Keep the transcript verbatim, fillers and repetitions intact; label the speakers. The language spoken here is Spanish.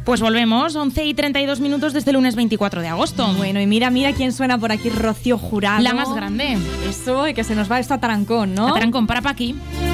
Speaker 1: Pues volvemos, once y treinta y dos minutos desde el lunes veinticuatro de agosto.
Speaker 2: Bueno, y mira, mira quién suena por aquí, Rocío Jurado.
Speaker 1: La más grande.
Speaker 2: Eso, y que se nos va esto a tarancón, ¿no?
Speaker 1: A tarancón, para pa' aquí.